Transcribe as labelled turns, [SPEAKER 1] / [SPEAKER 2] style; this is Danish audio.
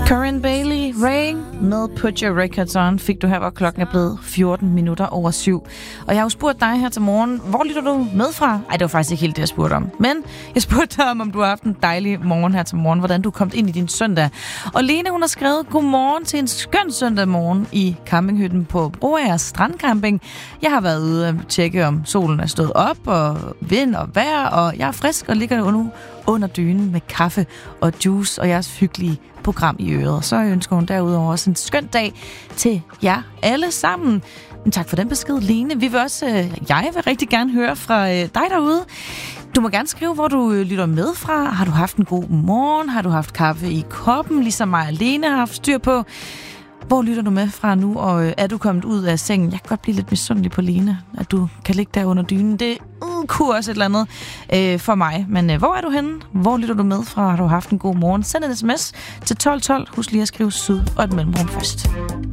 [SPEAKER 1] Corinne Bailey, Ray med Put Your Records On fik du her, hvor klokken er blevet 7:14. Og jeg har jo spurgt dig her til morgen, hvor lytter du med fra? Ej, det var faktisk ikke helt det, jeg spurgte om. Men jeg spurgte dig om du har haft en dejlig morgen her til morgen, hvordan du er kommet ind i din søndag. Og Lene, hun har skrevet, godmorgen til en skøn søndag morgen i campinghytten på Broager Strandcamping. Jeg har været ude at tjekke, om solen er stået op, og vind og vejr, og jeg er frisk og ligger nu under dynen med kaffe og juice og jeres hyggelige program i øret. Så ønsker hun derudover også en skøn dag til jer alle sammen. Men tak for den besked, Lene. Jeg vil rigtig gerne høre fra dig derude. Du må gerne skrive, hvor du lytter med fra. Har du haft en god morgen? Har du haft kaffe i koppen, ligesom mig og Lene har haft styr på? Hvor lytter du med fra nu, og er du kommet ud af sengen? Jeg kan godt blive lidt misundelig på Lene, at du kan ligge der under dynen. Det kunne også et eller andet for mig. Men hvor er du henne? Hvor lytter du med fra? Har du haft en god morgen? Send en sms til 1212. Husk lige at skrive syd og et mellemrum først.